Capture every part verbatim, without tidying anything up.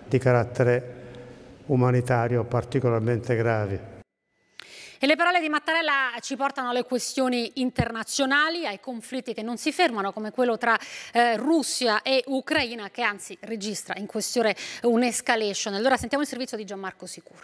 di carattere umanitario particolarmente gravi. E le parole di Mattarella ci portano alle questioni internazionali, ai conflitti che non si fermano, come quello tra eh, Russia e Ucraina, che anzi registra in questione un'escalation. Allora sentiamo il servizio di Gianmarco Sicuro.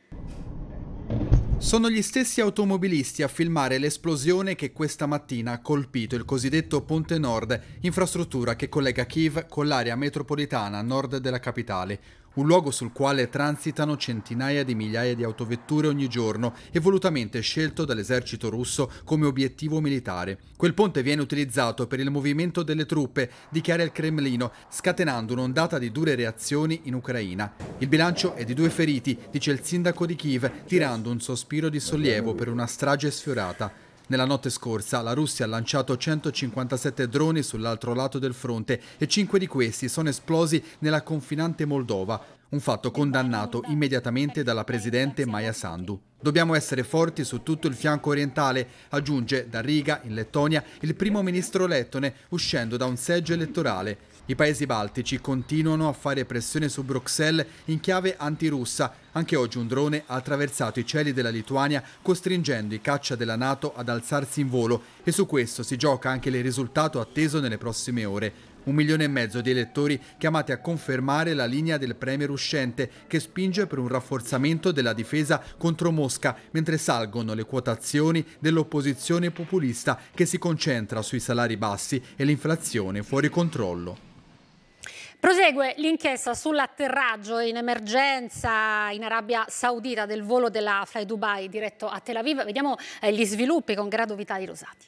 Sono gli stessi automobilisti a filmare l'esplosione che questa mattina ha colpito il cosiddetto Ponte Nord, infrastruttura che collega Kiev con l'area metropolitana a nord della capitale. Un luogo sul quale transitano centinaia di migliaia di autovetture ogni giorno e volutamente scelto dall'esercito russo come obiettivo militare. Quel ponte viene utilizzato per il movimento delle truppe, dichiara il Cremlino, scatenando un'ondata di dure reazioni in Ucraina. Il bilancio è di due feriti, dice il sindaco di Kiev, tirando un sospiro di sollievo per una strage sfiorata. Nella notte scorsa la Russia ha lanciato centocinquantasette droni sull'altro lato del fronte e cinque di questi sono esplosi nella confinante Moldova, un fatto condannato immediatamente dalla presidente Maia Sandu. Dobbiamo essere forti su tutto il fianco orientale, aggiunge da Riga, in Lettonia, il primo ministro lettone, uscendo da un seggio elettorale. I paesi baltici continuano a fare pressione su Bruxelles in chiave antirussa. Anche oggi un drone ha attraversato i cieli della Lituania, costringendo i caccia della NATO ad alzarsi in volo, e su questo si gioca anche il risultato atteso nelle prossime ore. Un milione e mezzo di elettori chiamati a confermare la linea del premier uscente, che spinge per un rafforzamento della difesa contro Mosca, mentre salgono le quotazioni dell'opposizione populista, che si concentra sui salari bassi e l'inflazione fuori controllo. Prosegue l'inchiesta sull'atterraggio in emergenza in Arabia Saudita del volo della Fly Dubai diretto a Tel Aviv. Vediamo eh, gli sviluppi con Grado Vitali Rosati.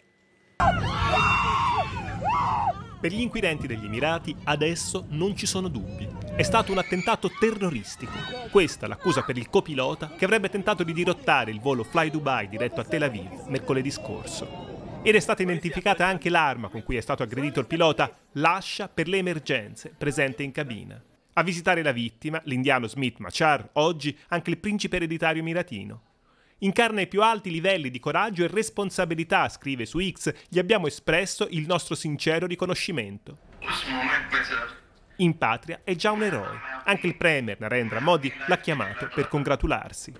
Per gli inquirenti degli Emirati adesso non ci sono dubbi. È stato un attentato terroristico. Questa l'accusa per il copilota che avrebbe tentato di dirottare il volo Fly Dubai diretto a Tel Aviv mercoledì scorso. Ed è stata identificata anche l'arma con cui è stato aggredito il pilota, l'ascia per le emergenze, presente in cabina. A visitare la vittima, l'indiano Smith Machar, oggi anche il principe ereditario emiratino. Incarna i più alti livelli di coraggio e responsabilità, scrive su X, gli abbiamo espresso il nostro sincero riconoscimento. In patria è già un eroe. Anche il premier Narendra Modi l'ha chiamato per congratularsi.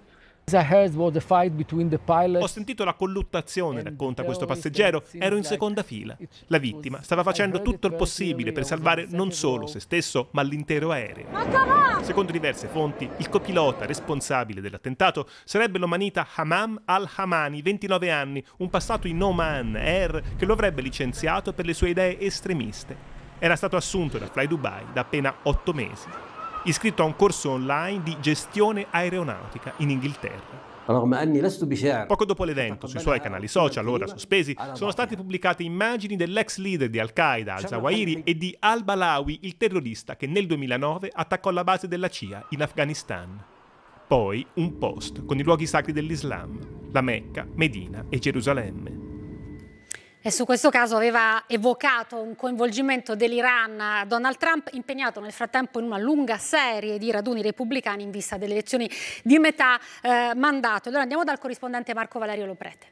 Ho sentito la colluttazione, racconta questo passeggero, ero in seconda fila. La vittima stava facendo tutto il possibile per salvare non solo se stesso, ma l'intero aereo. Secondo diverse fonti, il copilota responsabile dell'attentato sarebbe l'omanita Hamam al-Hamani, ventinove anni, un passato in Oman Air che lo avrebbe licenziato per le sue idee estremiste. Era stato assunto da Fly Dubai da appena otto mesi. Iscritto a un corso online di gestione aeronautica in Inghilterra. Poco dopo l'evento, sui suoi canali social, ora sospesi, sono state pubblicate immagini dell'ex leader di Al-Qaeda, al-Zawahiri, e di al-Balawi, il terrorista che nel duemilanove attaccò la base della C I A in Afghanistan. Poi un post con i luoghi sacri dell'Islam, la Mecca, Medina e Gerusalemme. E su questo caso aveva evocato un coinvolgimento dell'Iran Donald Trump, impegnato nel frattempo in una lunga serie di raduni repubblicani in vista delle elezioni di metà eh, mandato. Allora andiamo dal corrispondente Marco Valerio Loprete.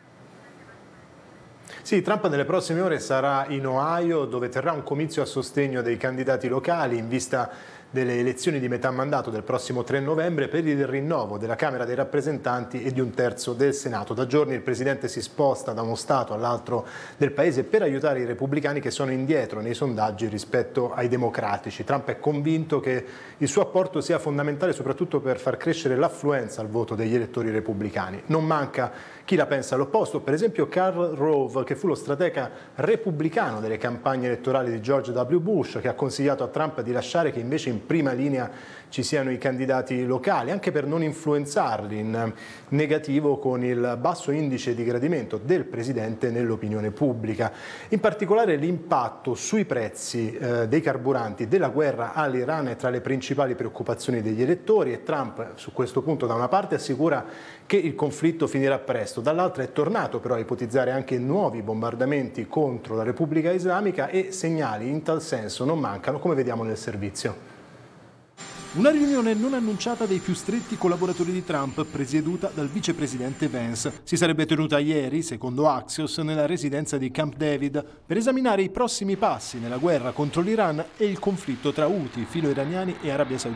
Sì, Trump nelle prossime ore sarà in Ohio, dove terrà un comizio a sostegno dei candidati locali in vista delle elezioni di metà mandato del prossimo tre novembre per il rinnovo della Camera dei rappresentanti e di un terzo del Senato. Da giorni il presidente si sposta da uno stato all'altro del paese per aiutare i repubblicani che sono indietro nei sondaggi rispetto ai democratici. Trump è convinto che il suo apporto sia fondamentale soprattutto per far crescere l'affluenza al voto degli elettori repubblicani. Non manca chi la pensa all'opposto, per esempio Karl Rove, che fu lo stratega repubblicano delle campagne elettorali di George W. Bush, che ha consigliato a Trump di lasciare che invece in prima linea ci siano i candidati locali, anche per non influenzarli in negativo con il basso indice di gradimento del presidente nell'opinione pubblica. In particolare l'impatto sui prezzi eh, dei carburanti della guerra all'Iran è tra le principali preoccupazioni degli elettori, e Trump su questo punto da una parte assicura che il conflitto finirà presto, dall'altra è tornato però a ipotizzare anche nuovi bombardamenti contro la Repubblica Islamica, e segnali in tal senso non mancano, come vediamo nel servizio. Una riunione non annunciata dei più stretti collaboratori di Trump, presieduta dal vicepresidente Vance, si sarebbe tenuta ieri, secondo Axios, nella residenza di Camp David, per esaminare i prossimi passi nella guerra contro l'Iran e il conflitto tra Houthi, filo-iraniani e Arabia Saudita.